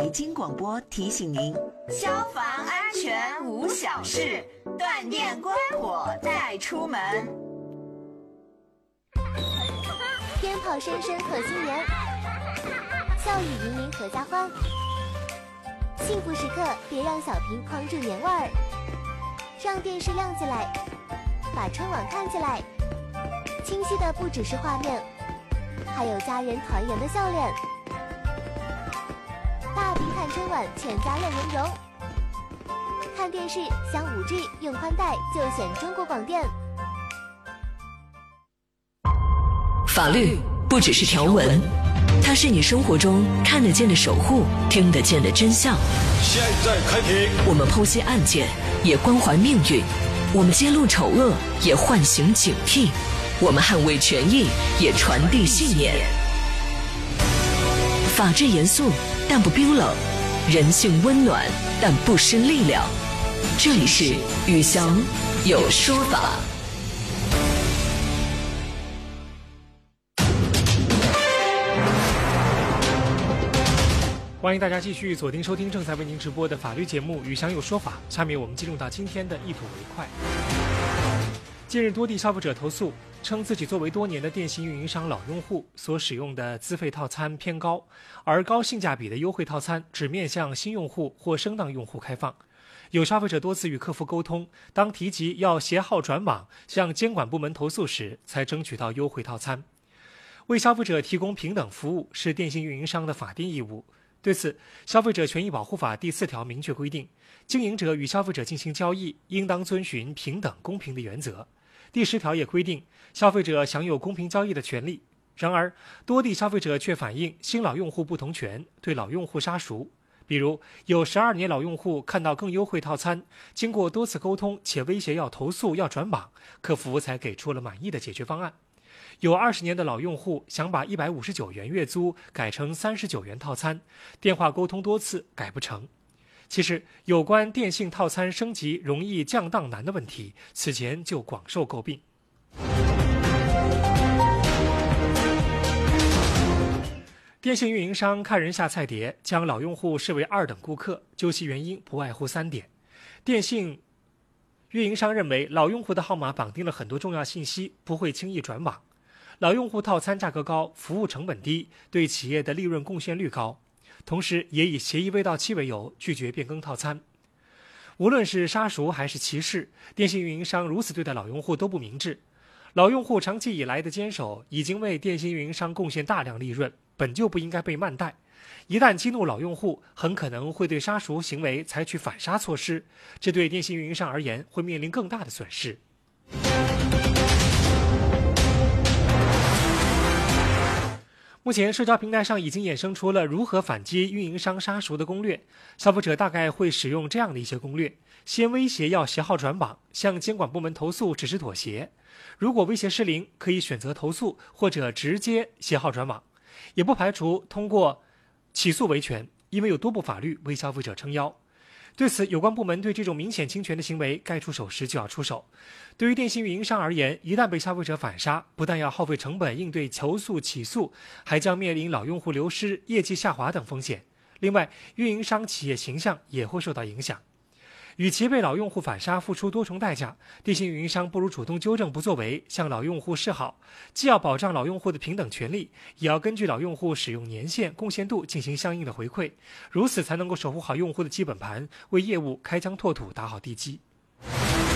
财经广播提醒您：消防安全无小事，断电关火带出门。 鞭炮声声贺新年，笑语盈盈阖家欢。幸福时刻别让小屏框住年味儿，让电视亮起来，把春晚看起来。清晰的不只是画面，还有家人团圆的笑脸。大屏看春晚，全家乐融融。看电视想 5G 用宽带就选中国广电。 法律不只是条文，它是你生活中看得见的守护，听得见的真相。 现在开庭， 我们剖析案件，也关怀命运；我们揭露丑恶，也唤醒警惕；我们捍卫权益，也传递信念。法治严肃，但不冰冷；人性温暖，但不失力量。这里是宇翔有说法。 欢迎大家继续锁定收听正在为您直播的法律节目《宇翔有说法》。下面我们进入到今天的一吐为快。近日，多地消费者投诉称自己作为多年的电信运营商老用户，所使用的资费套餐偏高，而高性价比的优惠套餐只面向新用户或升档用户开放。有消费者多次与客服沟通，当提及要携号转网向监管部门投诉时，才争取到优惠套餐。为消费者提供平等服务是电信运营商的法定义务。对此，《消费者权益保护法》第4条明确规定，经营者与消费者进行交易，应当遵循平等公平的原则。第10条也规定，消费者享有公平交易的权利。然而，多地消费者却反映新老用户不同权，对老用户杀熟。比如，有12年老用户看到更优惠套餐，经过多次沟通且威胁要投诉要转网，客服才给出了满意的解决方案。有20年的老用户想把159元月租改成39元套餐，电话沟通多次改不成。其实，有关电信套餐升级容易降档难的问题，此前就广受诟病。电信运营商看人下菜碟，将老用户视为2等顾客，究其原因不外乎3点。电信运营商认为老用户的号码绑定了很多重要信息，不会轻易转网。老用户套餐价格高，服务成本低，对企业的利润贡献率高，同时也以协议未到期为由拒绝变更套餐。无论是杀熟还是歧视，电信运营商如此对待老用户都不明智。老用户长期以来的坚守已经为电信运营商贡献大量利润，本就不应该被慢待。一旦激怒老用户，很可能会对杀熟行为采取反杀措施，这对电信运营商而言会面临更大的损失。目前，社交平台上已经衍生出了如何反击运营商杀熟的攻略。消费者大概会使用这样的一些攻略：先威胁要携号转网，向监管部门投诉只是妥协。如果威胁失灵，可以选择投诉或者直接携号转网，也不排除通过起诉维权，因为有多部法律为消费者撑腰。对此，有关部门对这种明显侵权的行为该出手时就要出手。对于电信运营商而言，一旦被消费者反杀，不但要耗费成本应对投诉起诉，还将面临老用户流失、业绩下滑等风险。另外，运营商企业形象也会受到影响。与其被老用户反杀付出多重代价，电信运营商不如主动纠正不作为，向老用户示好，既要保障老用户的平等权利，也要根据老用户使用年限、贡献度进行相应的回馈，如此才能够守护好用户的基本盘，为业务开疆拓土打好地基。